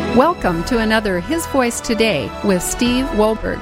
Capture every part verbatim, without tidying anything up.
Welcome to another His Voice Today with Steve Wohlberg.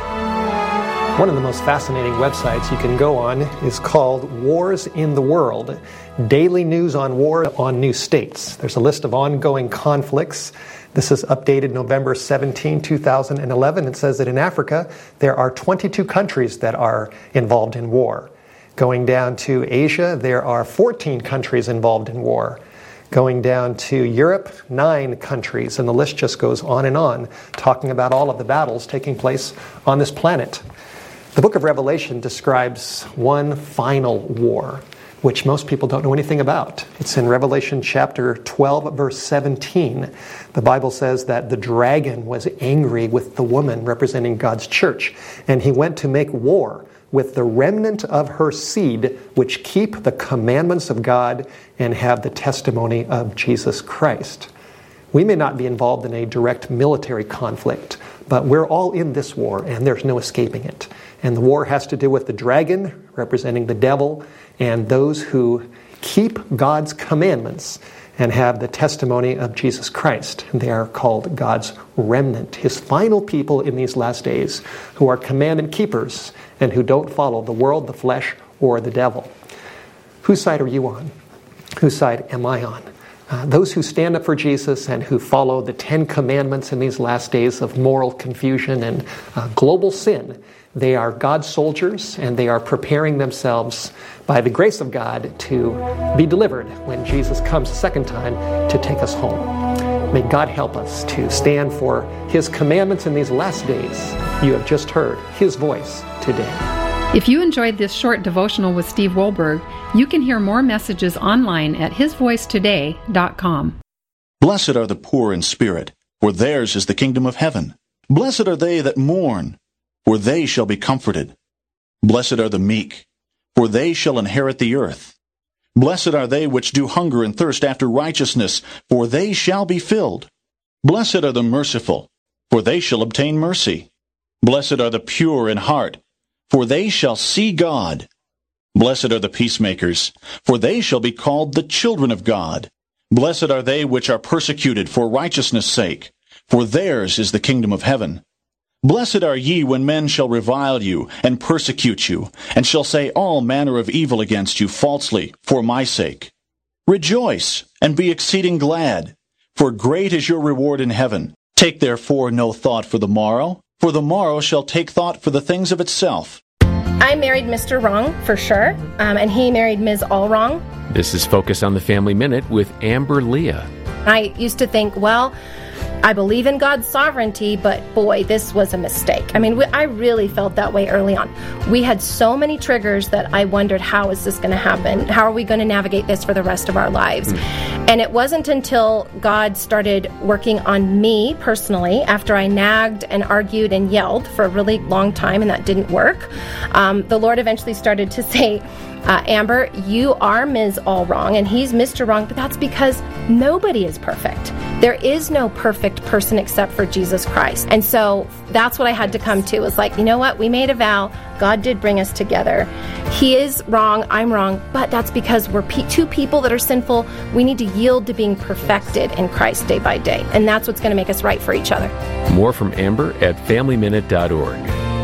One of the most fascinating websites you can go on is called Wars in the World. Daily news on war on new states. There's a list of ongoing conflicts. This is updated November seventeenth, two thousand eleven. It says that in Africa, there are twenty-two countries that are involved in war. Going down to Asia, there are fourteen countries involved in war. Going down to Europe, nine countries, and the list just goes on and on, talking about all of the battles taking place on this planet. The book of Revelation describes one final war, which most people don't know anything about. It's in Revelation chapter twelve, verse seventeen. The Bible says that the dragon was angry with the woman representing God's church, and he went to make war with the remnant of her seed, which keep the commandments of God and have the testimony of Jesus Christ. We may not be involved in a direct military conflict, but we're all in this war, and there's no escaping it. And the war has to do with the dragon, representing the devil, and those who keep God's commandments and have the testimony of Jesus Christ. They are called God's remnant, His final people in these last days, who are commandment keepers and who don't follow the world, the flesh, or the devil. Whose side are you on? Whose side am I on? Uh, those who stand up for Jesus and who follow the Ten Commandments in these last days of moral confusion and uh, global sin, they are God's soldiers, and they are preparing themselves by the grace of God to be delivered when Jesus comes a second time to take us home. May God help us to stand for His commandments in these last days. You have just heard His voice today. If you enjoyed this short devotional with Steve Wohlberg, you can hear more messages online at his voice today dot com. Blessed are the poor in spirit, for theirs is the kingdom of heaven. Blessed are they that mourn, for they shall be comforted. Blessed are the meek, for they shall inherit the earth. Blessed are they which do hunger and thirst after righteousness, for they shall be filled. Blessed are the merciful, for they shall obtain mercy. Blessed are the pure in heart, for they shall see God. Blessed are the peacemakers, for they shall be called the children of God. Blessed are they which are persecuted for righteousness' sake, for theirs is the kingdom of heaven. Blessed are ye when men shall revile you, and persecute you, and shall say all manner of evil against you falsely, for my sake. Rejoice, and be exceeding glad, for great is your reward in heaven. Take therefore no thought for the morrow, for the morrow shall take thought for the things of itself. I married Mister Wrong, for sure, um, and he married Miz All Wrong. This is Focus on the Family Minute with Amber Leah. I used to think, well, I believe in God's sovereignty, but boy, this was a mistake. I mean, we, I really felt that way early on. We had so many triggers that I wondered, how is this going to happen? How are we going to navigate this for the rest of our lives? Mm. And it wasn't until God started working on me personally, after I nagged and argued and yelled for a really long time, and that didn't work. Um, the Lord eventually started to say, Uh, Amber, you are Miz All Wrong, and he's Mister Wrong, but that's because nobody is perfect. There is no perfect person except for Jesus Christ. And so that's what I had to come to. It was like, you know what? We made a vow. God did bring us together. He is wrong. I'm wrong. But that's because we're pe- two people that are sinful. We need to yield to being perfected in Christ day by day. And that's what's going to make us right for each other. More from Amber at family minute dot org.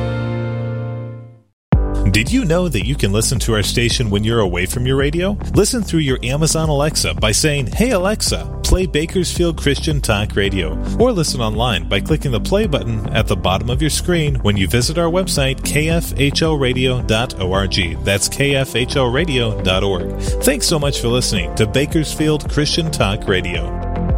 Did you know that you can listen to our station when you're away from your radio? Listen through your Amazon Alexa by saying, "Hey Alexa, play Bakersfield Christian Talk Radio." Or listen online by clicking the play button at the bottom of your screen when you visit our website, k f h l radio dot org. That's k f h l radio dot org. Thanks so much for listening to Bakersfield Christian Talk Radio.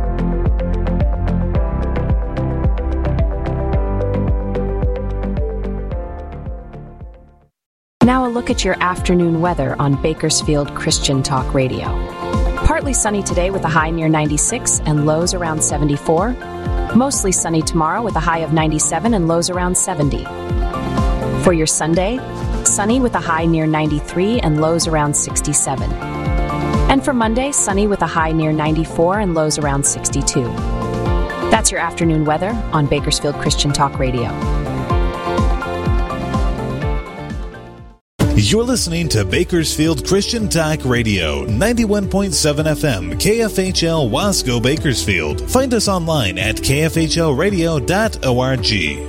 Now a look at your afternoon weather on Bakersfield Christian Talk Radio. Partly sunny today with a high near ninety-six and lows around seventy-four. Mostly sunny tomorrow with a high of ninety-seven and lows around seventy. For your Sunday, sunny with a high near ninety-three and lows around sixty-seven. And for Monday, sunny with a high near ninety-four and lows around sixty-two. That's your afternoon weather on Bakersfield Christian Talk Radio. You're listening to Bakersfield Christian Talk Radio, ninety-one point seven F M, K F H L Wasco, Bakersfield. Find us online at k f h l radio dot org.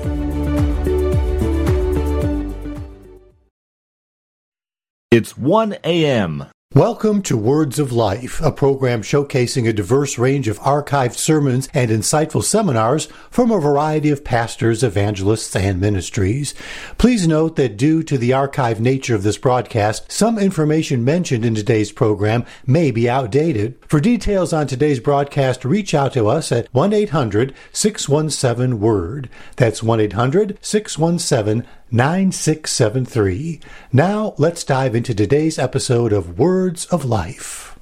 It's one a.m. Welcome to Words of Life, a program showcasing a diverse range of archived sermons and insightful seminars from a variety of pastors, evangelists, and ministries. Please note that due to the archived nature of this broadcast, some information mentioned in today's program may be outdated. For details on today's broadcast, reach out to us at one eight hundred six one seven word. That's one eight hundred six one seven nine six seven three. Now, let's dive into today's episode of Words of Life.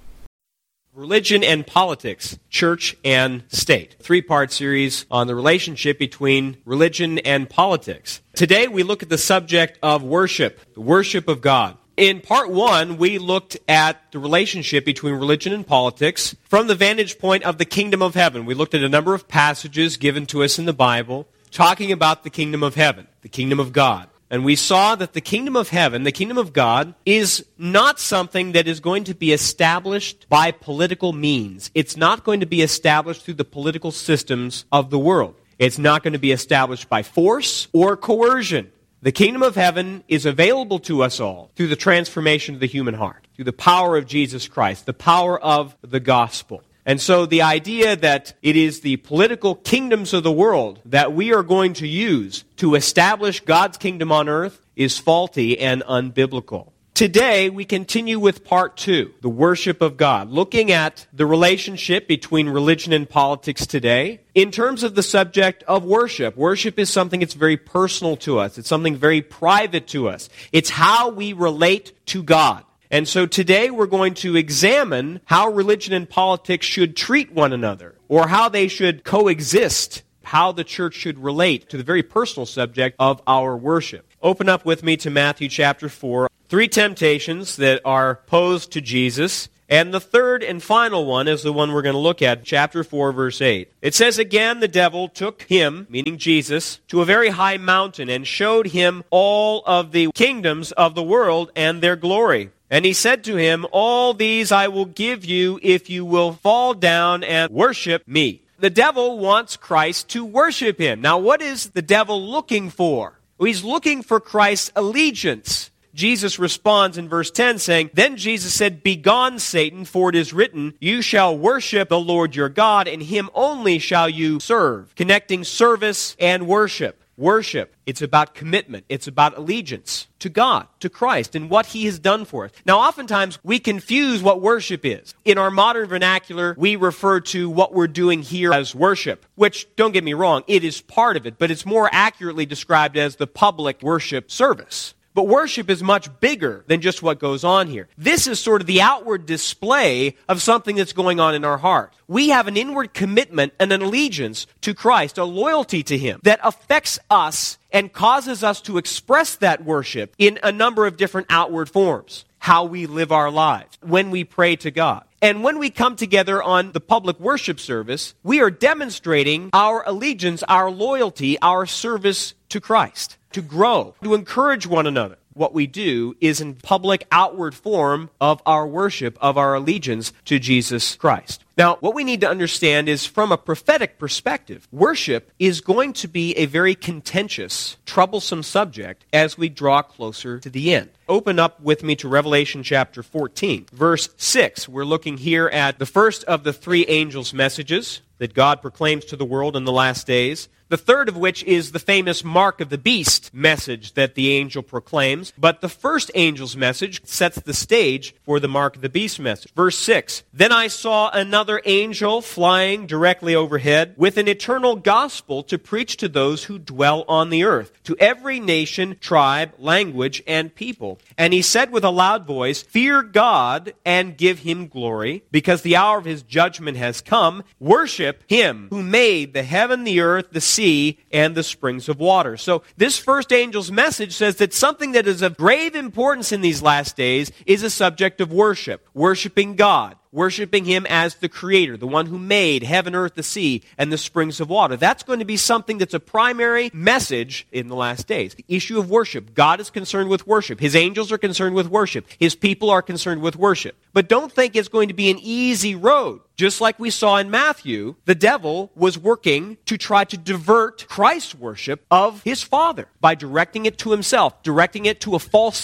Religion and Politics, Church and State. Three-part series on the relationship between religion and politics. Today, we look at the subject of worship, the worship of God. In part one, we looked at the relationship between religion and politics from the vantage point of the kingdom of heaven. We looked at a number of passages given to us in the Bible talking about the kingdom of heaven, the kingdom of God. And we saw that the kingdom of heaven, the kingdom of God, is not something that is going to be established by political means. It's not going to be established through the political systems of the world. It's not going to be established by force or coercion. The kingdom of heaven is available to us all through the transformation of the human heart, through the power of Jesus Christ, the power of the gospel. And so the idea that it is the political kingdoms of the world that we are going to use to establish God's kingdom on earth is faulty and unbiblical. Today, we continue with part two, the worship of God, looking at the relationship between religion and politics today in terms of the subject of worship. Worship is something that's very personal to us. It's something very private to us. It's how we relate to God. And so today we're going to examine how religion and politics should treat one another, or how they should coexist, how the church should relate to the very personal subject of our worship. Open up with me to Matthew chapter four. Three temptations that are posed to Jesus. And the third and final one is the one we're going to look at, chapter four, verse eight. It says, "Again the devil took him," meaning Jesus, "to a very high mountain and showed him all of the kingdoms of the world and their glory. And he said to him, 'All these I will give you if you will fall down and worship me.'" The devil wants Christ to worship him. Now, what is the devil looking for? Well, he's looking for Christ's allegiance. Jesus responds in verse ten saying, "Then Jesus said, 'Begone, Satan, for it is written, you shall worship the Lord your God, and him only shall you serve.'" Connecting service and worship. Worship, it's about commitment. It's about allegiance to God, to Christ, and what he has done for us. Now, oftentimes, we confuse what worship is. In our modern vernacular, we refer to what we're doing here as worship, which, don't get me wrong, it is part of it, but it's more accurately described as the public worship service. But worship is much bigger than just what goes on here. This is sort of the outward display of something that's going on in our heart. We have an inward commitment and an allegiance to Christ, a loyalty to him that affects us and causes us to express that worship in a number of different outward forms. How we live our lives, when we pray to God. And when we come together on the public worship service, we are demonstrating our allegiance, our loyalty, our service to Christ. To grow, to encourage one another. What we do is in public outward form of our worship, of our allegiance to Jesus Christ. Now, what we need to understand is from a prophetic perspective, worship is going to be a very contentious, troublesome subject as we draw closer to the end. Open up with me to Revelation chapter fourteen, verse six. We're looking here at the first of the three angels' messages that God proclaims to the world in the last days. The third of which is the famous mark of the beast message that the angel proclaims. But the first angel's message sets the stage for the mark of the beast message. Verse six, "Then I saw another angel flying directly overhead with an eternal gospel to preach to those who dwell on the earth, to every nation, tribe, language, and people. And he said with a loud voice, 'Fear God and give him glory, because the hour of his judgment has come. Worship him who made the heaven, the earth, the sea, and the springs of water.'" So this first angel's message says that something that is of grave importance in these last days is a subject of worship, worshiping God, worshiping him as the creator, the one who made heaven, earth, the sea, and the springs of water. That's going to be something that's a primary message in the last days. The issue of worship. God is concerned with worship. His angels are concerned with worship. His people are concerned with worship. But don't think it's going to be an easy road. Just like we saw in Matthew, the devil was working to try to divert Christ's worship of his Father by directing it to himself, directing it to a false